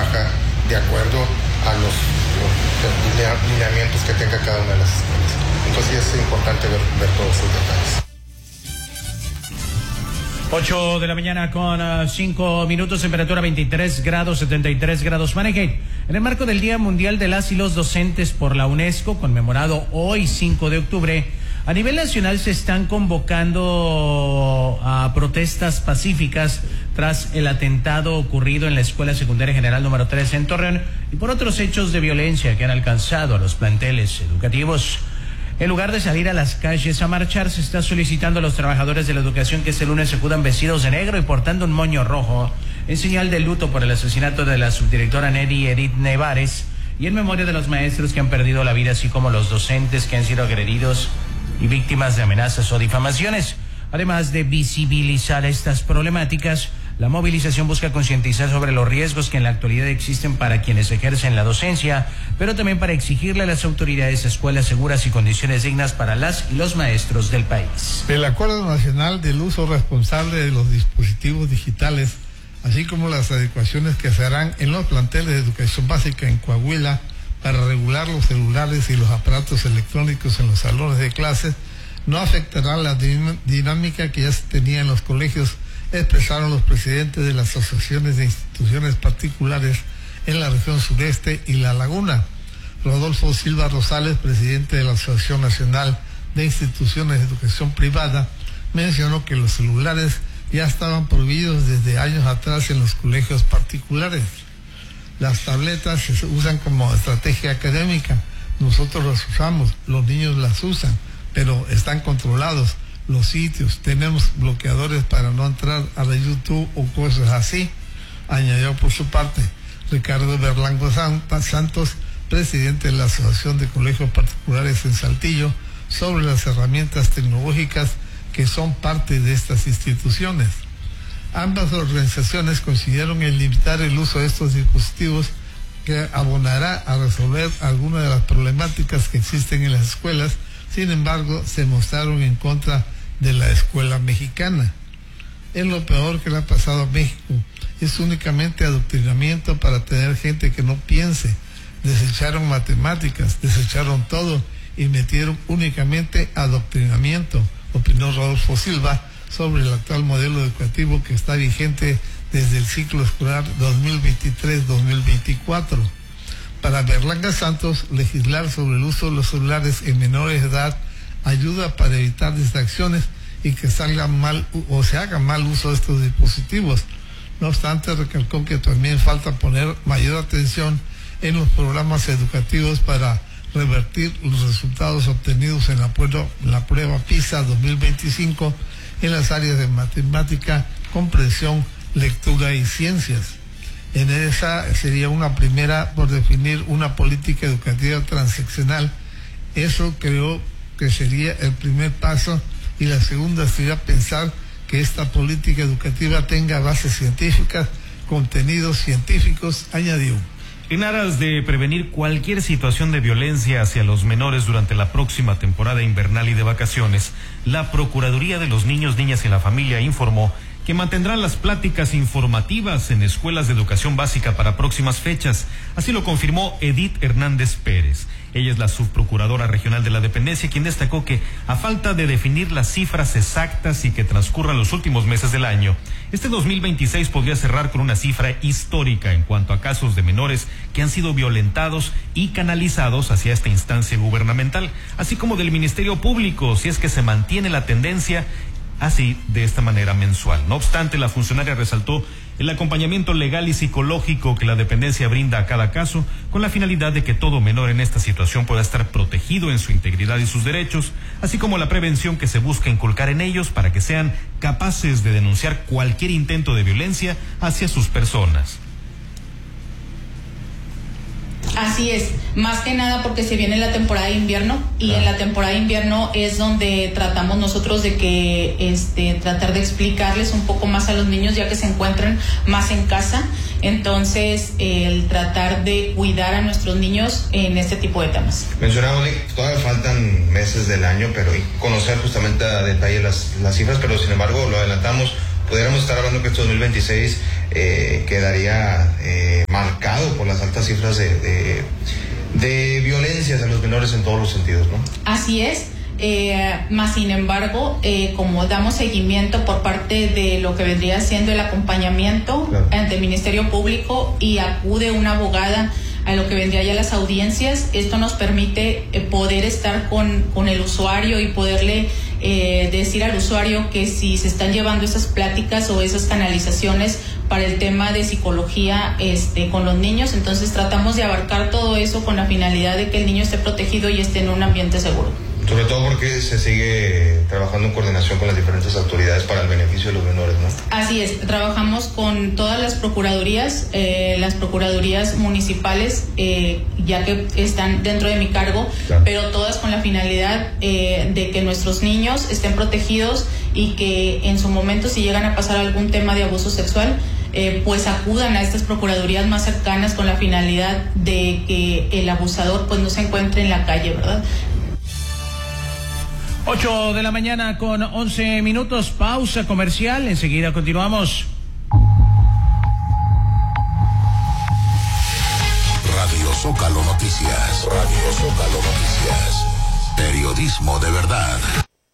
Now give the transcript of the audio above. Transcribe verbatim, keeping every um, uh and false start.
trabaja de acuerdo a los, los lineamientos que tenga cada una de las escuelas. Entonces sí es importante ver, ver todos esos detalles. ocho de la mañana con cinco uh, minutos, temperatura veintitrés grados, setenta y tres grados Fahrenheit. En el marco del Día Mundial de las y los Docentes por la UNESCO, conmemorado hoy cinco de octubre, a nivel nacional se están convocando a protestas pacíficas tras el atentado ocurrido en la Escuela Secundaria General número tres en Torreón y por otros hechos de violencia que han alcanzado a los planteles educativos. En lugar de salir a las calles a marchar, se está solicitando a los trabajadores de la educación que este lunes acudan vestidos de negro y portando un moño rojo en señal de luto por el asesinato de la subdirectora Neri Edith Nevares y en memoria de los maestros que han perdido la vida, así como los docentes que han sido agredidos y víctimas de amenazas o difamaciones. Además de visibilizar estas problemáticas, la movilización busca concientizar sobre los riesgos que en la actualidad existen para quienes ejercen la docencia, pero también para exigirle a las autoridades escuelas seguras y condiciones dignas para las y los maestros del país. El Acuerdo Nacional del Uso Responsable de los Dispositivos Digitales, así como las adecuaciones que se harán en los planteles de educación básica en Coahuila para regular los celulares y los aparatos electrónicos en los salones de clases, no afectará la dinámica que ya se tenía en los colegios, expresaron los presidentes de las asociaciones de instituciones particulares en la región sureste y La Laguna. Rodolfo Silva Rosales, presidente de la Asociación Nacional de Instituciones de Educación Privada, mencionó que los celulares ya estaban prohibidos desde años atrás en los colegios particulares. Las tabletas se usan como estrategia académica, nosotros las usamos, los niños las usan, pero están controlados los sitios, tenemos bloqueadores para no entrar a la YouTube o cosas así, añadió por su parte Ricardo Berlango Santos, presidente de la Asociación de Colegios Particulares en Saltillo, sobre las herramientas tecnológicas que son parte de estas instituciones. Ambas organizaciones consideraron el limitar el uso de estos dispositivos que abonará a resolver algunas de las problemáticas que existen en las escuelas. Sin embargo, se mostraron en contra de la escuela mexicana. Es lo peor que le ha pasado a México. Es únicamente adoctrinamiento para tener gente que no piense. Desecharon matemáticas, desecharon todo y metieron únicamente adoctrinamiento, opinó Rodolfo Silva sobre el actual modelo educativo que está vigente desde el ciclo escolar dos mil veintitrés dos mil veinticuatro. Para Berlanga Santos, legislar sobre el uso de los celulares en menores de edad ayuda para evitar distracciones y que salga mal o se haga mal uso de estos dispositivos. No obstante, recalcó que también falta poner mayor atención en los programas educativos para revertir los resultados obtenidos en la prueba, la prueba PISA dos mil veinticinco en las áreas de matemática, comprensión, lectura y ciencias. En esa sería una primera por definir una política educativa transeccional. Eso creo que sería el primer paso, y la segunda sería pensar que esta política educativa tenga bases científicas, contenidos científicos, añadió. En aras de prevenir cualquier situación de violencia hacia los menores durante la próxima temporada invernal y de vacaciones, la Procuraduría de los Niños, Niñas y la Familia informó que mantendrán las pláticas informativas en escuelas de educación básica para próximas fechas. Así lo confirmó Edith Hernández Pérez. Ella es la subprocuradora regional de la dependencia, quien destacó que, a falta de definir las cifras exactas y que transcurran los últimos meses del año, este dos mil veintiséis podría cerrar con una cifra histórica en cuanto a casos de menores que han sido violentados y canalizados hacia esta instancia gubernamental, así como del Ministerio Público, si es que se mantiene la tendencia así de esta manera mensual. No obstante, la funcionaria resaltó el acompañamiento legal y psicológico que la dependencia brinda a cada caso, con la finalidad de que todo menor en esta situación pueda estar protegido en su integridad y sus derechos, así como la prevención que se busca inculcar en ellos para que sean capaces de denunciar cualquier intento de violencia hacia sus personas. Así es, más que nada porque se viene la temporada de invierno y ah. en la temporada de invierno es donde tratamos nosotros de que este tratar de explicarles un poco más a los niños ya que se encuentran más en casa, entonces el tratar de cuidar a nuestros niños en este tipo de temas. Mencionaba que todavía faltan meses del año, pero y conocer justamente a detalle las, las cifras, pero sin embargo lo adelantamos. Pudiéramos estar hablando que este dos mil veintiséis eh, quedaría eh, marcado cifras de, de, de violencias a los menores en todos los sentidos, ¿no? Así es. Eh, más sin embargo, eh, como damos seguimiento por parte de lo que vendría siendo el acompañamiento claro. ante el Ministerio Público y acude una abogada a lo que vendría ya las audiencias, esto nos permite eh, poder estar con, con el usuario y poderle eh, decir al usuario que si se están llevando esas pláticas o esas canalizaciones para el tema de psicología este, con los niños, entonces tratamos de abarcar todo eso con la finalidad de que el niño esté protegido y esté en un ambiente seguro. Sobre todo porque se sigue trabajando en coordinación con las diferentes autoridades para el beneficio de los menores, ¿no? Así es, trabajamos con todas las procuradurías, eh, las procuradurías municipales, eh, ya que están dentro de mi cargo, claro. pero todas con la finalidad eh, de que nuestros niños estén protegidos y que en su momento, si llegan a pasar algún tema de abuso sexual, Eh, pues acudan a estas procuradurías más cercanas con la finalidad de que el abusador pues no se encuentre en la calle, ¿verdad? ocho de la mañana con once minutos, pausa comercial, enseguida continuamos. Radio Zócalo Noticias, Radio Zócalo Noticias, periodismo de verdad.